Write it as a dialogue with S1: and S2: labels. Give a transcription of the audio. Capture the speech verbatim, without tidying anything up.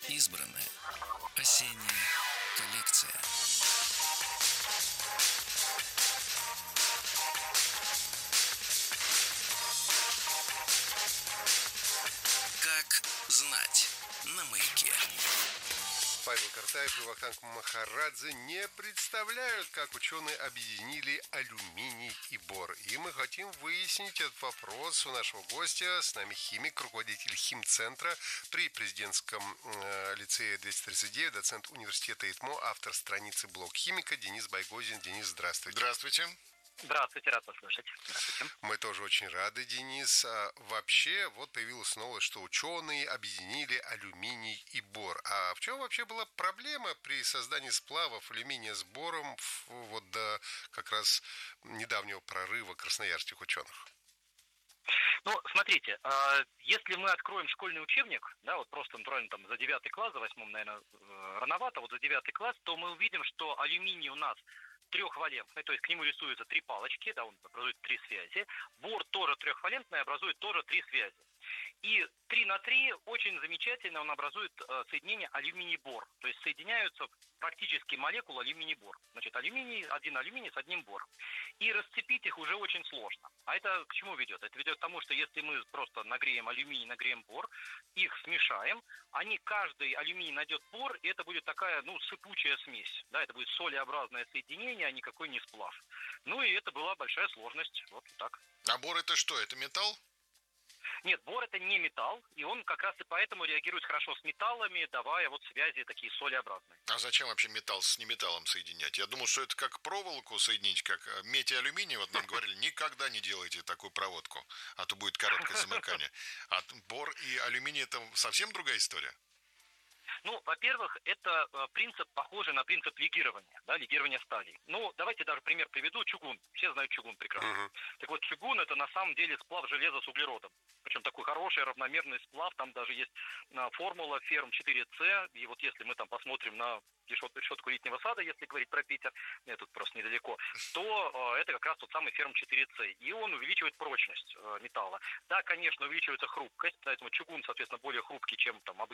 S1: Избранное. Осенняя коллекция. Как знать на маяке.
S2: Павел Картаев и Вахтанг Махарадзе не представляют, как ученые объединили алюминий и бор. И мы хотим выяснить этот вопрос у нашего гостя. С нами химик, руководитель химцентра при президентском э, лицее двести тридцать девять, доцент университета ИТМО, автор страницы «Блог химика» Денис Байгозин. Денис, здравствуйте.
S3: Здравствуйте.
S4: Здравствуйте, рад вас слышать. Здравствуйте.
S2: Мы тоже очень рады, Денис. А вообще, вот появилась новость, что ученые объединили алюминий и бор. А в чем вообще была проблема при создании сплавов алюминия с бором вот до как раз недавнего прорыва красноярских ученых?
S4: Ну, смотрите, если мы откроем школьный учебник, да, вот просто натурально там за девятый класс, за восьмом, наверное, рановато, вот за девятый класс, то мы увидим, что алюминий у нас трехвалентный, то есть к нему рисуются три палочки, да, он образует три связи. Бор тоже трехвалентный, образует тоже три связи. И три на три очень замечательно он образует э, соединение алюминий-бор. То есть соединяются практически молекулы алюминий-бор. Значит, алюминий, один алюминий с одним бором. И расцепить их уже очень сложно. А это к чему ведет? Это ведет к тому, что если мы просто нагреем алюминий, нагреем бор, их смешаем, они, каждый алюминий найдет бор, и это будет такая, ну, сыпучая смесь. Да, это будет солеобразное соединение, а никакой не сплав. Ну и это была большая сложность. Вот так.
S3: А бор это что? Это металл?
S4: Нет, бор это не металл, и он как раз и поэтому реагирует хорошо с металлами, давая вот связи такие солеобразные.
S3: А зачем вообще металл с неметаллом соединять? Я думал, что это как проволоку соединить, как медь и алюминий. Вот нам говорили, никогда не делайте такую проводку, а то будет короткое замыкание. А бор и алюминий это совсем другая история?
S4: Ну, во-первых, это э, принцип, похожий на принцип легирования, да, легирования сталей. Ну, давайте даже пример приведу. Чугун. Все знают чугун прекрасно. Uh-huh. Так вот, чугун это на самом деле сплав железа с углеродом. Причем такой хороший, равномерный сплав. Там даже есть э, формула ферм четыре С. И вот если мы там посмотрим на решетку, решетку летнего сада, если говорить про Питер, нет, тут просто недалеко, то э, это как раз тот самый ферм четыре С. И он увеличивает прочность э, металла. Да, конечно, увеличивается хрупкость, поэтому чугун, соответственно, более хрупкий, чем там обычный